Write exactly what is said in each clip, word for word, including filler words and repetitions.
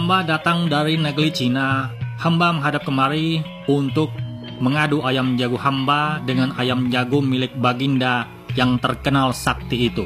Hamba datang dari negeri Cina. Hamba menghadap kemari untuk mengadu ayam jago hamba dengan ayam jago milik Baginda yang terkenal sakti itu.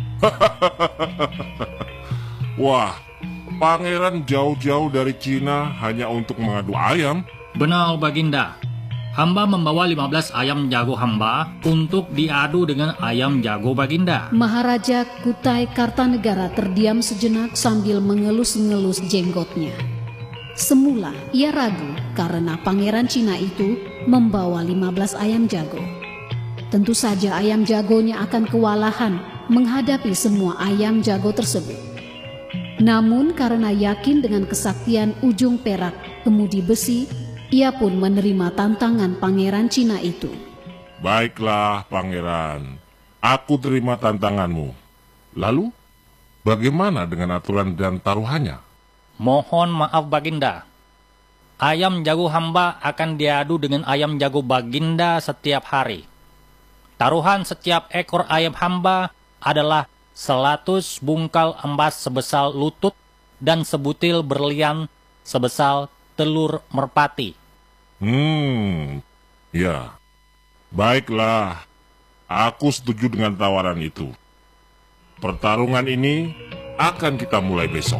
Wah, pangeran jauh-jauh dari Cina hanya untuk mengadu ayam? Benar, Baginda. Hamba membawa lima belas ayam jago hamba untuk diadu dengan ayam jago Baginda. Maharaja Kutai Kartanegara terdiam sejenak sambil mengelus-ngelus jenggotnya. Semula ia ragu karena pangeran Cina itu membawa lima belas ayam jago. Tentu saja ayam jagonya akan kewalahan menghadapi semua ayam jago tersebut. Namun karena yakin dengan kesaktian ujung perak kemudi besi, ia pun menerima tantangan pangeran Cina itu. Baiklah, pangeran. Aku terima tantanganmu. Lalu, bagaimana dengan aturan dan taruhannya? Mohon maaf, Baginda. Ayam jago hamba akan diadu dengan ayam jago Baginda setiap hari. Taruhan setiap ekor ayam hamba adalah seratus bungkal emas sebesar lutut dan sebutil berlian sebesar telur merpati. Hmm, ya. Baiklah, aku setuju dengan tawaran itu. Pertarungan ini akan kita mulai besok.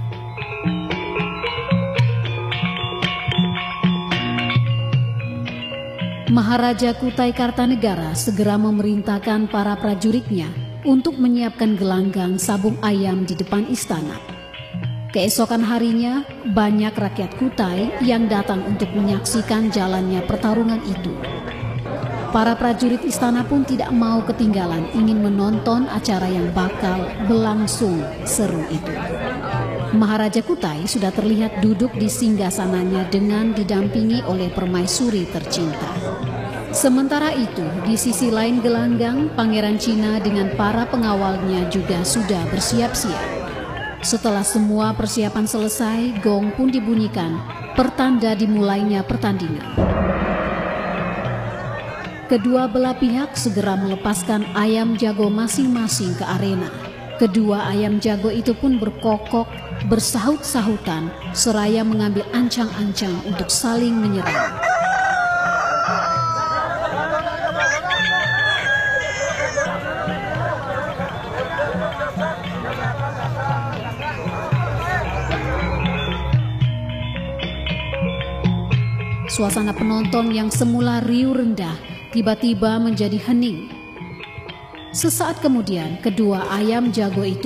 Maharaja Kutai Kartanegara segera memerintahkan para prajuritnya untuk menyiapkan gelanggang sabung ayam di depan istana. Keesokan harinya, banyak rakyat Kutai yang datang untuk menyaksikan jalannya pertarungan itu. Para prajurit istana pun tidak mau ketinggalan ingin menonton acara yang bakal berlangsung seru itu. Maharaja Kutai sudah terlihat duduk di singgasananya dengan didampingi oleh permaisuri tercinta. Sementara itu, di sisi lain gelanggang, Pangeran Cina dengan para pengawalnya juga sudah bersiap-siap. Setelah semua persiapan selesai, gong pun dibunyikan, pertanda dimulainya pertandingan. Kedua belah pihak segera melepaskan ayam jago masing-masing ke arena. Kedua ayam jago itu pun berkokok, bersahut-sahutan, seraya mengambil ancang-ancang untuk saling menyerang. Suasana penonton yang semula riuh rendah tiba-tiba menjadi hening. Sesaat kemudian, kedua ayam jago itu